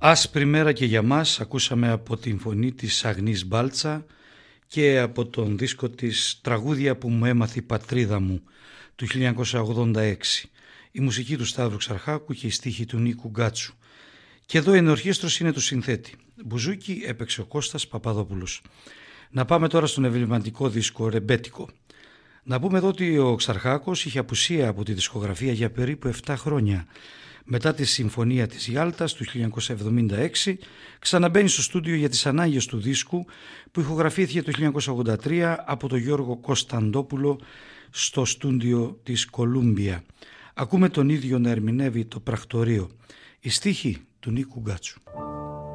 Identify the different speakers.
Speaker 1: Άσπρη μέρα και για μας ακούσαμε από την φωνή της Αγνής Μπάλτσα και από τον δίσκο της «Τραγούδια που μου έμαθε η πατρίδα μου» του 1986. Η μουσική του Σταύρου Ξαρχάκου και η στίχη του Νίκου Γκάτσου. Και εδώ η ενορχήστρωση είναι του συνθέτη. Μπουζούκι έπαιξε ο Κώστας Παπαδόπουλος. Να πάμε τώρα στον εμβληματικό δίσκο «Ρεμπέτικο». Να πούμε εδώ ότι ο Ξαρχάκος είχε απουσία από τη δισκογραφία για περίπου 7 χρόνια. Μετά τη Συμφωνία της Γιάλτας του 1976 ξαναμπαίνει στο στούντιο για τις ανάγκες του δίσκου που ηχογραφήθηκε το 1983 από τον Γιώργο Κωνσταντόπουλο στο στούντιο της Κολούμπια. Ακούμε τον ίδιο να ερμηνεύει το πρακτορείο. Η στίχη του Νίκου Γκάτσου.